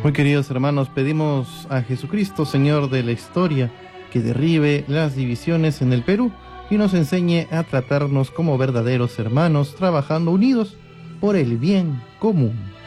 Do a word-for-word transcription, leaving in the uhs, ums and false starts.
Muy queridos hermanos, pedimos a Jesucristo, Señor de la historia, que derribe las divisiones en el Perú y nos enseñe a tratarnos como verdaderos hermanos, trabajando unidos por el bien común.